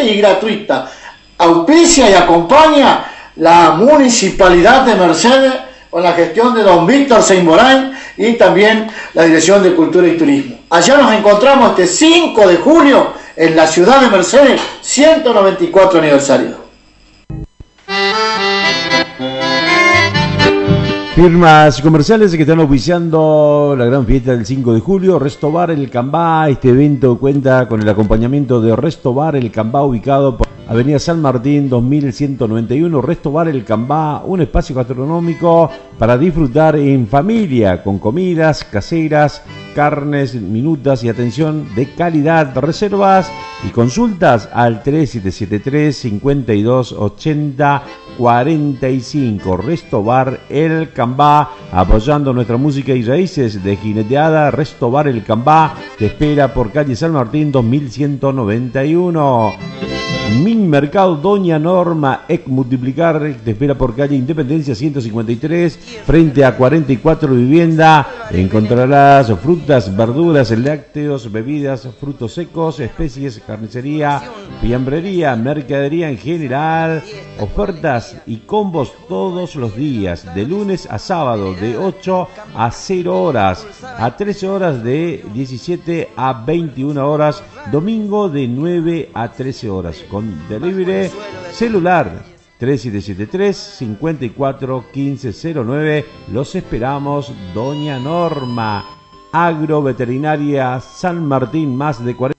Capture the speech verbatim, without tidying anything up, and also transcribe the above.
y gratuita. Auspicia y acompaña la Municipalidad de Mercedes con la gestión de don Víctor Seymourain y también la Dirección de Cultura y Turismo. Allá nos encontramos este cinco de julio en la ciudad de Mercedes, ciento noventa y cuatro aniversario. Firmas comerciales que están oficiando la gran fiesta del cinco de julio, Resto Bar El Cambá. Este evento cuenta con el acompañamiento de Resto Bar El Cambá, ubicado por Avenida San Martín dos mil ciento noventa y uno. Resto Bar El Cambá, un espacio gastronómico para disfrutar en familia, con comidas caseras, carnes minutas y atención de calidad. Reservas y consultas al tres siete siete tres, cinco dos ocho cero cuarenta y cinco. Resto Bar El Cambá, apoyando nuestra música y raíces de jineteada. Resto Bar El Cambá te espera por calle San Martín dos mil ciento noventa y uno. Min Mercado Doña Norma Ec Multiplicar te espera por calle Independencia ciento cincuenta y tres, frente a cuarenta y cuatro Vivienda. Encontrarás frutas, verduras, lácteos, bebidas, frutos secos, especies, carnicería, fiambrería, mercadería en general, ofertas y combos todos los días, de lunes a sábado, de ocho a cero horas, a trece horas, de diecisiete a veintiuna horas, domingo de nueve a trece horas, con delivery celular tres siete siete tres, cinco cuatro uno cinco cero nueve. Los esperamos. Doña Norma, Agroveterinaria San Martín, más de cuarenta